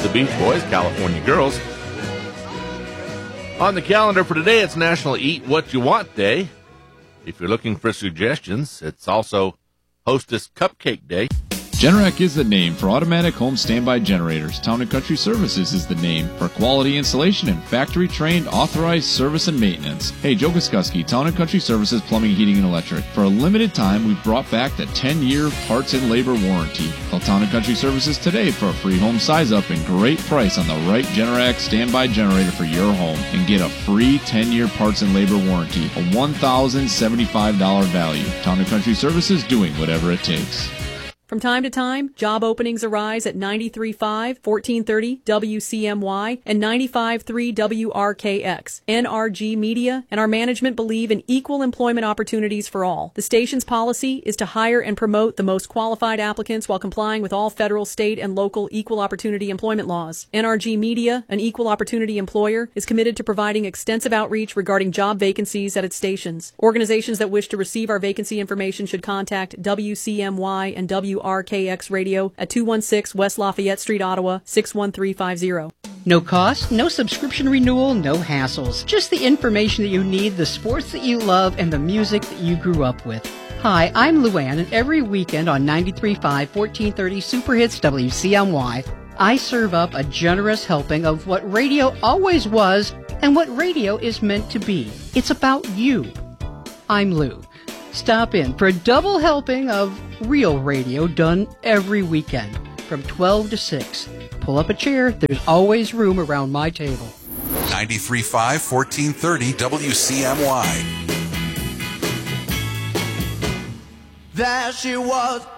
the Beach Boys, California Girls. On the calendar for today, it's National Eat What You Want Day. If you're looking for suggestions, it's also Hostess Cupcake Day. Generac is the name for automatic home standby generators. Town & Country Services is the name for quality installation and factory-trained authorized service and maintenance. Hey, Joe Goskuski, Town & Country Services Plumbing, Heating, and Electric. For a limited time, we've brought back the 10-year parts and labor warranty. Call Town & Country Services today for a free home size-up and great price on the right Generac standby generator for your home. And get a free 10-year parts and labor warranty, a $1,075 value. Town & Country Services, doing whatever it takes. From time to time, job openings arise at 93.5, 1430 WCMY and 95.3 WRKX. NRG Media and our management believe in equal employment opportunities for all. The station's policy is to hire and promote the most qualified applicants while complying with all federal, state, and local equal opportunity employment laws. NRG Media, an equal opportunity employer, is committed to providing extensive outreach regarding job vacancies at its stations. Organizations that wish to receive our vacancy information should contact WCMY and WRKX Radio at 216 West Lafayette Street, Ottawa, 61350. No cost, no subscription renewal, no hassles. Just the information that you need, the sports that you love, and the music that you grew up with. Hi, I'm Luann, and every weekend on 93.5, 1430 Super Hits WCMY, I serve up a generous helping of what radio always was and what radio is meant to be. It's about you. I'm Lou. Stop in for a double helping of real radio done every weekend from 12 to 6. Pull up a chair. There's always room around my table. 93.5, 1430 WCMY. There she was,